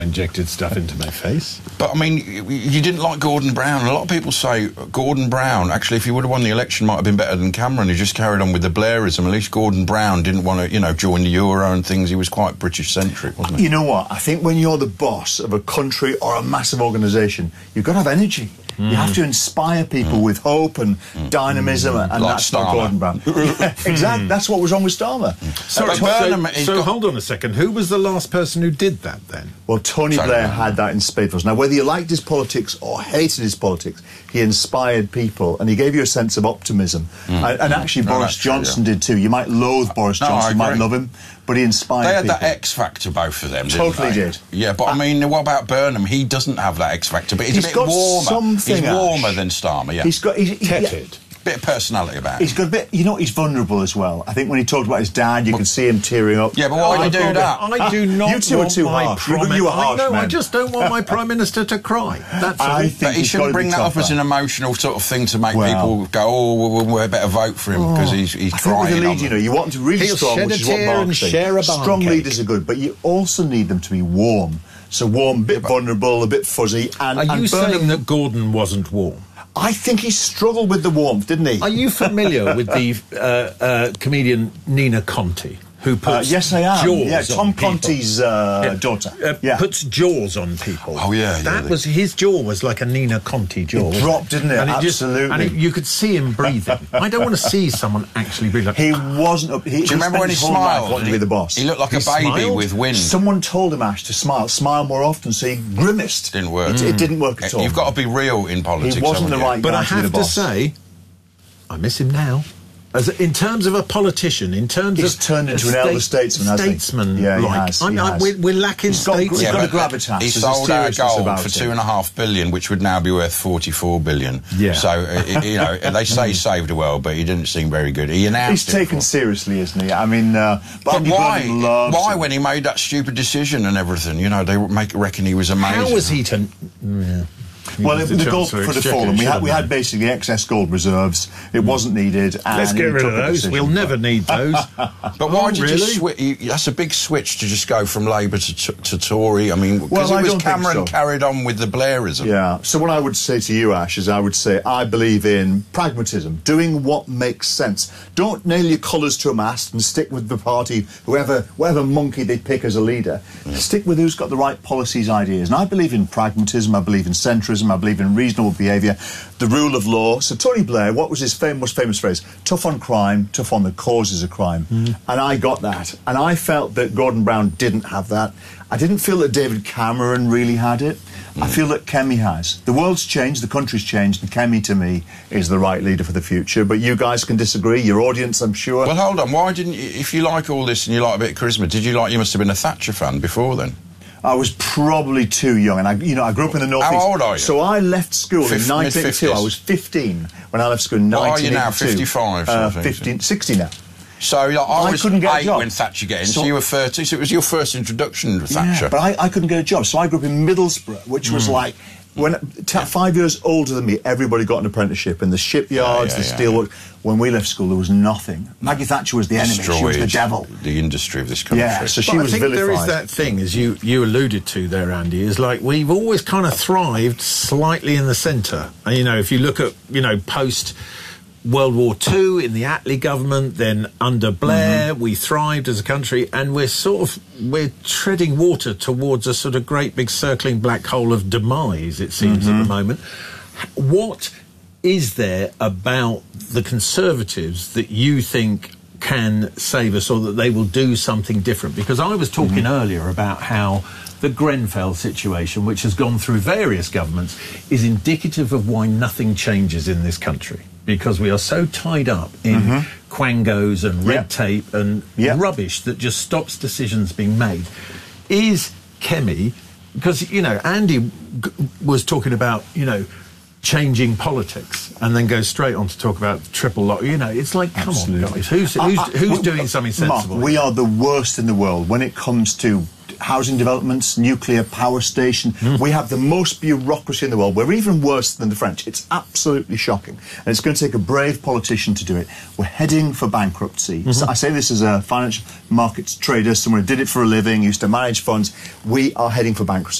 injected stuff into my face. But, I mean, you didn't like Gordon Brown. A lot of people say Gordon Brown, actually, if he would have won the election, might have been better than Cameron. He just carried on with the Blairism. At least Gordon Brown didn't want to, you know, join the Euro and things. He was quite British-centric, wasn't he? You know what? I think when you're the boss of a country or a massive organisation, you've got to have energy. You have to inspire people with hope and dynamism, and like that's Starmer. not Gordon Brown. Yeah, exactly. That's what was wrong with Starmer. Sorry, so hold on a second. Who was the last person who did that then? Well, Tony Blair had that in spades. Now, whether you liked his politics or hated his politics, he inspired people and he gave you a sense of optimism. And actually, Boris Johnson did too. You might loathe Boris Johnson, you might love him, but he inspired people. They had that X factor, both of them, Totally did. Yeah, but I mean, what about Burnham? He doesn't have that X factor, but he's a bit warmer. He's warmer than Starmer, yeah. He's tepid. Bit of personality about him. He's got a bit, you know, he's vulnerable as well. I think when he talked about his dad, you could see him tearing up. Yeah, but why do you do that? I do not. You two are too harsh. You were harsh, no, man. I just don't want my Prime Minister to cry. That's all. But he shouldn't bring that up as an emotional sort of thing to make people go, oh, we better vote for him because he's crying. With a lead, you know, you want them to really strong, which is what Mark said. Strong leaders are good, but you also need them to be warm. So warm, a bit vulnerable, a bit fuzzy. And are you saying that Gordon wasn't warm? I think he struggled with the warmth, didn't he? Are you familiar with the comedian Nina Conti, who puts yes, I am. jaws yeah, Tom on people? Conti's daughter. Puts jaws on people. Oh, yeah. That was his jaw was like a Nina Conti jaw. It dropped, didn't it? And Absolutely. You could see him breathing. I don't want to see someone actually breathe. Like, he wasn't up. Do you remember when he smiled? Wanted to be the boss. He looked like a baby with wind. Someone told him, Ash, to smile more often, so he grimaced. Didn't work. It didn't work at all. You've got to be real in politics. He wasn't the right guy. But I to be the have to boss. say, I miss him now. In terms of a politician, in terms he's of turned into an elder statesman, hasn't he? Yeah, he has. We're lacking statesmen. He's got a gravitas. He sold our gold for $2.5 billion, which would now be worth $44 billion. Yeah. So you know, they say he saved the world, but he didn't seem very good. He announced he's taken seriously, isn't he? I mean, but why? Why, when he made that stupid decision and everything? You know, they reckon he was amazing. How was he to? Yeah. Well, the gold could have fallen. We had basically excess gold reserves. It wasn't needed. And let's get rid of those. We'll never need those. But why did you switch? That's a big switch to just go from Labour to Tory. I mean, because it was Cameron carried on with the Blairism. Yeah. So what I would say to you, Ash, is I would say I believe in pragmatism, doing what makes sense. Don't nail your colours to a mast and stick with the party, whatever monkey they pick as a leader. Yeah. Stick with who's got the right policies, ideas. And I believe in pragmatism. I believe in centrism. I believe in reasonable behaviour, the rule of law. So Tony Blair, what was his most famous phrase? Tough on crime, tough on the causes of crime. And I got that. And I felt that Gordon Brown didn't have that. I didn't feel that David Cameron really had it. I feel that Kemi has. The world's changed, the country's changed, and Kemi, to me, is the right leader for the future. But you guys can disagree, your audience, I'm sure. Well, hold on. Why didn't you, if you like all this and you like a bit of charisma, you must have been a Thatcher fan before then? I was probably too young, and I grew up in the North East. How old are you? So I left school in 1982. I was 15 when I left school in 1982. What are you now, 55? 15, 60 now. So I was couldn't get 8 when Thatcher got in, so you were 30, so it was your first introduction to Thatcher. Yeah, but I couldn't get a job, so I grew up in Middlesbrough, which was like, 5 years older than me, everybody got an apprenticeship in the shipyards, the steelworks. When we left school, there was nothing. Maggie Thatcher was the enemy. She was the devil. The industry of this country. Yeah, so she was vilified. There is that thing, as you alluded to there, Andy, is like we've always kind of thrived slightly in the centre. And, you know, if you look at, post World War II in the Attlee government, then under Blair, we thrived as a country, and we're treading water towards a sort of great big circling black hole of demise, it seems, at the moment. What is there about the Conservatives that you think can save us, or that they will do something different? Because I was talking earlier about how the Grenfell situation, which has gone through various governments, is indicative of why nothing changes in this country. Because we are so tied up in quangos and red tape and rubbish that just stops decisions being made. Is Kemi, because, Andy was talking about, changing politics and then goes straight on to talk about triple lock. It's like, come on, guys, who's doing something sensible? Mark, we are the worst in the world when it comes to housing developments, nuclear power station. We have the most bureaucracy in the world. We're even worse than the French. It's absolutely shocking. And it's going to take a brave politician to do it. We're heading for bankruptcy. So I say this as a financial markets trader, someone who did it for a living, used to manage funds. We are heading for bankruptcy.